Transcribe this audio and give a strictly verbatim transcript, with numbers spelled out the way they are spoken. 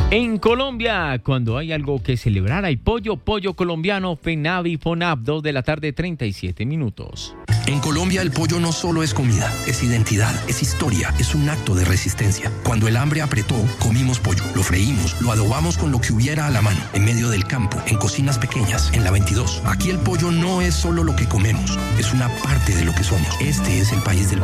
En Colombia, cuando hay algo que celebrar, hay pollo, pollo colombiano, FENAV y FONAV, dos de la tarde, treinta y siete minutos. En Colombia el pollo no solo es comida, es identidad, es historia, es un acto de resistencia. Cuando el hambre apretó, comimos pollo, lo freímos, lo adobamos con lo que hubiera a la mano, en medio del campo, en cocinas pequeñas, en la veintidós. Aquí el pollo no es solo lo que comemos, es una parte de lo que somos. Este es el país del